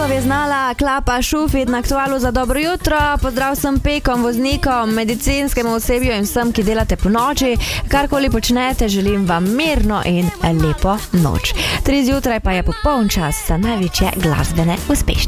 pozdrav je znala Klapa Šufit na Aktualu za dobro jutro. Pozdrav vsem pekom, voznikom, medicinskemu osebju in vsem, ki delate po noči. Karkoli počnete, želim vam mirno in lepo noč. 3 zjutraj pa je popoln čas za največje glasbene uspešnice.